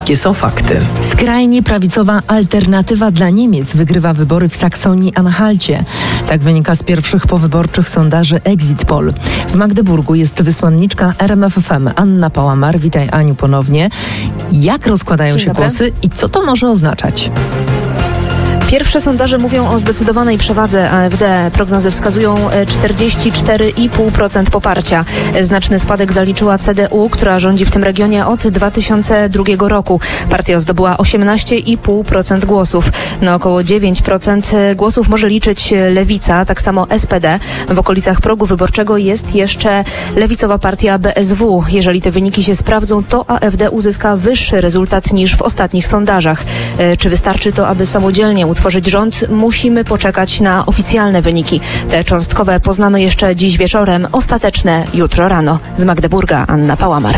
Jakie są fakty? Skrajnie prawicowa Alternatywa dla Niemiec wygrywa wybory w Saksonii-Anhalcie. Tak wynika z pierwszych powyborczych sondaży Exit Poll. W Magdeburgu jest wysłanniczka RMFFM Anna Pałamar. Witaj, Aniu, ponownie. Jak rozkładają się głosy i co to może oznaczać? Pierwsze sondaże mówią o zdecydowanej przewadze AfD. Prognozy wskazują 44,5% poparcia. Znaczny spadek zaliczyła CDU, która rządzi w tym regionie od 2002 roku. Partia zdobyła 18,5% głosów. Na około 9% głosów może liczyć Lewica, tak samo SPD. W okolicach progu wyborczego jest jeszcze lewicowa partia BSW. Jeżeli te wyniki się sprawdzą, to AfD uzyska wyższy rezultat niż w ostatnich sondażach. Czy wystarczy to, aby samodzielnie utworzyć rząd? Musimy poczekać na oficjalne wyniki. Te cząstkowe poznamy jeszcze dziś wieczorem, ostateczne jutro rano. Z Magdeburga Anna Pałamar.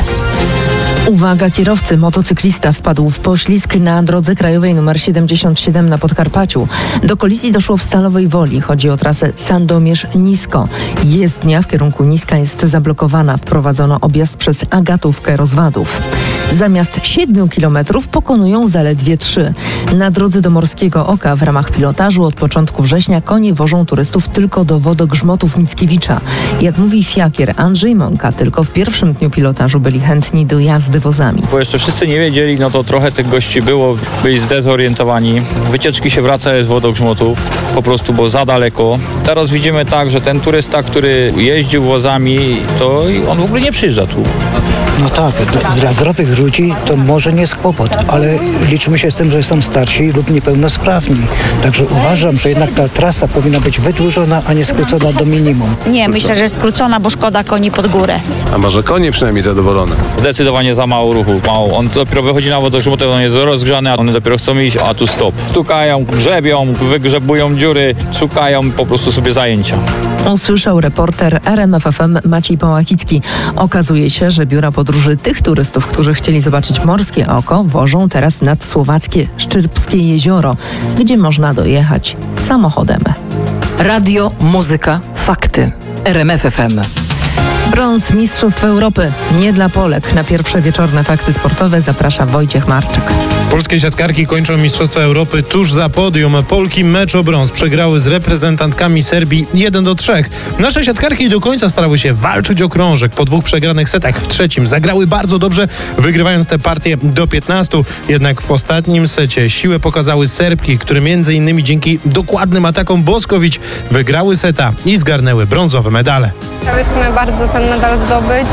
Uwaga, kierowcy, motocyklista wpadł w poślizg na drodze krajowej nr 77 na Podkarpaciu. Do kolizji doszło w Stalowej Woli. Chodzi o trasę Sandomierz-Nisko. Jezdnia w kierunku Niska jest zablokowana. Wprowadzono objazd przez Agatówkę Rozwadów. Zamiast 7 kilometrów pokonują zaledwie 3. Na drodze do Morskiego Oka w ramach pilotażu od początku września konie wożą turystów tylko do wodogrzmotów Mickiewicza. Jak mówi fiakier Andrzej Mąka, tylko w pierwszym dniu pilotażu byli chętni do jazdy wozami. Bo jeszcze wszyscy nie wiedzieli, no to trochę tych gości było, byli zdezorientowani. Wycieczki się wraca z wodogrzmotów, po prostu, bo za daleko. Teraz widzimy tak, że ten turysta, który jeździł wozami, to on w ogóle nie przyjeżdża tu. No tak, dla zdrowych ludzi to może nie jest kłopot, ale liczymy się z tym, że są starsi lub niepełnosprawni. Także uważam, że jednak ta trasa powinna być wydłużona, a nie skrócona do minimum. Nie, myślę, że skrócona, bo szkoda koni pod górę. A może konie przynajmniej zadowolone? Zdecydowanie za mało ruchu. Mało. On dopiero wychodzi na wodogrzmot, on jest rozgrzany, a one dopiero chcą iść, a tu stop. Stukają, grzebią, wygrzebują dziury, szukają po prostu sobie zajęcia. Usłyszał reporter RMFFM Maciej Pałachicki. Okazuje się, że biura podróży tych turystów, którzy chcieli zobaczyć Morskie Oko, wożą teraz nad słowackie Szczyrbskie Jezioro, gdzie można dojechać samochodem. Radio, muzyka, fakty. RMFFM. Brąz Mistrzostw Europy. Nie dla Polek. Na pierwsze wieczorne fakty sportowe zaprasza Wojciech Marczyk. Polskie siatkarki kończą Mistrzostwa Europy tuż za podium. Polki mecz o brąz przegrały z reprezentantkami Serbii 1-3. Nasze siatkarki do końca starały się walczyć o krążek. Po 2 przegranych setach w trzecim zagrały bardzo dobrze, wygrywając tę partię do 15. Jednak w ostatnim secie siłę pokazały Serbki, które m.in. dzięki dokładnym atakom Bosković wygrały seta i zgarnęły brązowe medale. Chciałyśmy bardzo ten medal zdobyć.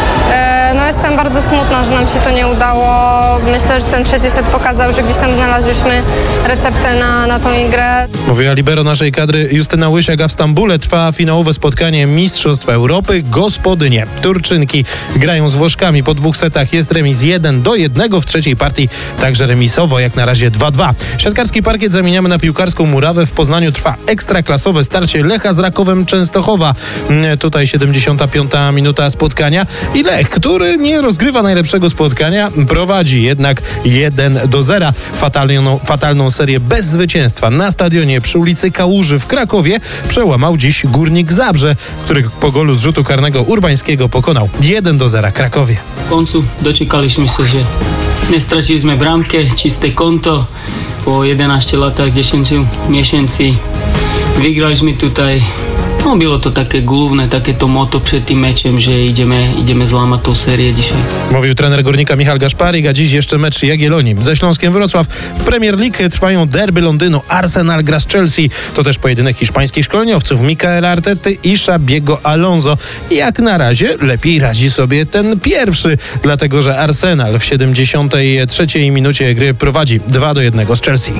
No jestem bardzo smutna, że nam się to nie udało. Myślę, że ten trzeci set pokazał, że gdzieś tam znalazłyśmy receptę na tą grę. Mówiła libero naszej kadry Justyna Łysiak, a w Stambule trwa finałowe spotkanie Mistrzostw Europy. Gospodynie Turczynki grają z Włoszkami. Po 2 setach jest remis 1-1. W trzeciej partii także remisowo, jak na razie 2-2. Siatkarski parkiet zamieniamy na piłkarską murawę. W Poznaniu trwa ekstraklasowe starcie Lecha z Rakowem Częstochowa. Tutaj 75. minuta spotkania i Lech, który nie rozgrywa najlepszego spotkania, prowadzi jednak 1-0. Fatalną serię bez zwycięstwa na stadionie przy ulicy Kałuży w Krakowie przełamał dziś Górnik Zabrze, który po golu z rzutu karnego Urbańskiego pokonał 1-0 Krakowie. W końcu doczekaliśmy się, że nie straciliśmy bramkę, czyste konto. Po 11 latach, 10 miesięcy wygraliśmy tutaj. No, było to takie główne, takie to motto przed tym meczem, że idziemy złamać tą serię dzisiaj. Mówił trener Górnika Michał Gaszparik, a dziś jeszcze mecz Jagiellonii ze Śląskiem Wrocław. W Premier League trwają derby Londynu. Arsenal gra z Chelsea. To też pojedynek hiszpańskich szkoleniowców Micaela Artety i Xabiego Alonso. Jak na razie lepiej radzi sobie ten pierwszy, dlatego że Arsenal w 73. minucie gry prowadzi 2-1 z Chelsea.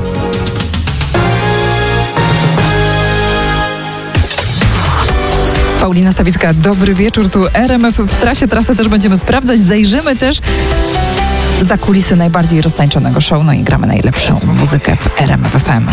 Paulina Sawicka, dobry wieczór, tu RMF w trasie. Trasę też będziemy sprawdzać. Zajrzymy też za kulisy najbardziej roztańczonego show, no i gramy najlepszą muzykę w RMF FM.